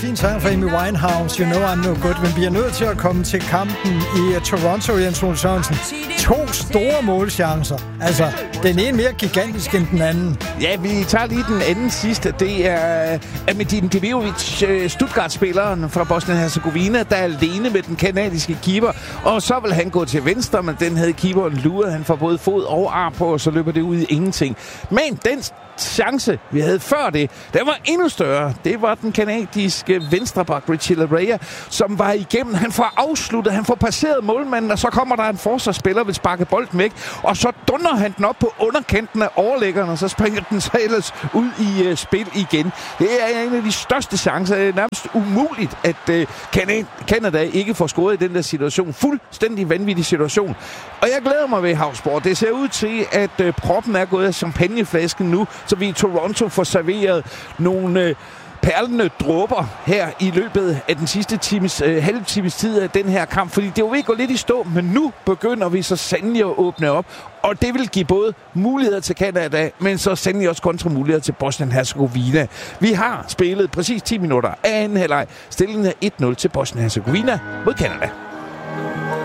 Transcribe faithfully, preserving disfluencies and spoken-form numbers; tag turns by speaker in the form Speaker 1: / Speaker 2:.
Speaker 1: Fin sang fra Amy Winehouse, You Know I'm No Good, men vi er nødt til at komme til kampen i uh, Toronto, Jens Ole Sørensen. To store målchancer. Altså, den ene mere gigantisk end den anden.
Speaker 2: Ja, vi tager lige den anden sidste. Det er Amedin Dimirovic, Stuttgart-spilleren fra Bosnien-Herzegovina, der er alene med den kanadiske keeper. Og så vil han gå til venstre, men den havde keeperen luret. Han får både fod og arm på, og så løber det ud i ingenting. Men den chance, vi havde før det, den var endnu større. Det var den kanadiske venstreback Richie Laryea, som var igennem. Han får afsluttet, han får passeret målmanden, og så kommer der en forsvarsspiller, vil sparke bolden væk, og så dunder han den op på underkanten af overlæggeren, og så springer den så ellers ud i uh, spil igen. Det er en af de største chancer. Det er nærmest umuligt, at uh, Canada ikke får scoret i den der situation. Fuldstændig vanvittig situation. Og jeg glæder mig ved Havsborg. Det ser ud til, at uh, proppen er gået af champagneflasken nu, så vi i Toronto får serveret nogle øh, perlende dråber her i løbet af den sidste times, øh, halve times tid af den her kamp. Fordi det er jo ved at gå lidt i stå, men nu begynder vi så sandelig at åbne op. Og det vil give både muligheder til Canada, men så sandelig også kontramuligheder til Bosnien-Herzegovina. Vi har spillet præcis ti minutter af anden halvleg. Stillingen er et nul til Bosnien-Herzegovina mod Canada.